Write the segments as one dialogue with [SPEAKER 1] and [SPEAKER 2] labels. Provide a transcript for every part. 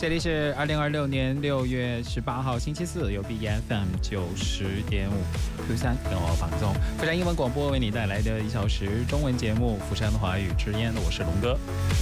[SPEAKER 1] 这里是2026年6月18号星期四，由 BFM 90.5 Q3 跟我放纵釜山英文广播为你带来的1小时中文节目《釜山华语之音》，我是龙哥。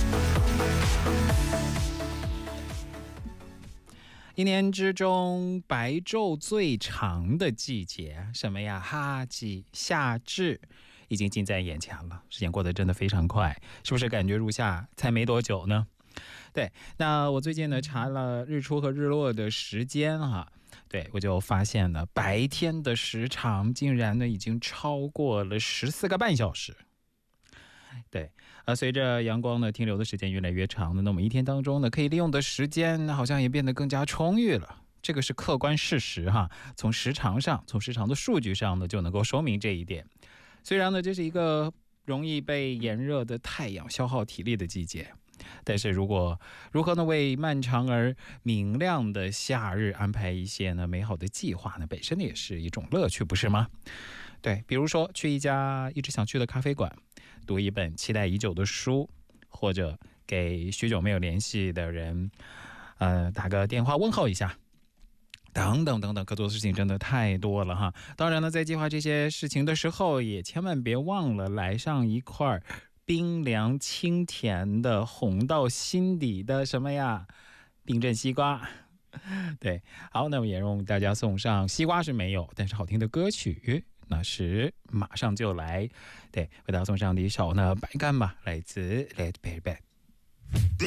[SPEAKER 1] 一年之中白昼最长的季节，什么呀？哈季，夏至，已经近在眼前了。时间过得真的非常快，是不是感觉入夏才没多久呢？对，那我最近呢查了日出和日落的时间哈，对，我就发现了白天的时长竟然呢已经超过了14个半小时。对，随着阳光的停留的时间越来越长的，那么一天当中呢，可以利用的时间好像也变得更加充裕了。这个是客观事实哈，从时长的数据上呢，就能够说明这一点。虽然呢，这是一个容易被炎热的太阳消耗体力的季节，但是如何呢为漫长而明亮的夏日安排一些呢美好的计划呢，本身也是一种乐趣，不是吗？对，比如说去一家一直想去的咖啡馆，读一本期待已久的书，或者给许久没有联系的人打个电话问候一下，等等等等，可做的事情真的太多了哈。当然呢，在计划这些事情的时候，也千万别忘了来上一块冰凉清甜的红到心底的什么呀，冰镇西瓜。对，好，那么也让大家送上西瓜是没有，但是好听的歌曲那是马上就来。对，为大家送上的一首呢白干吧，来自 Let Baby。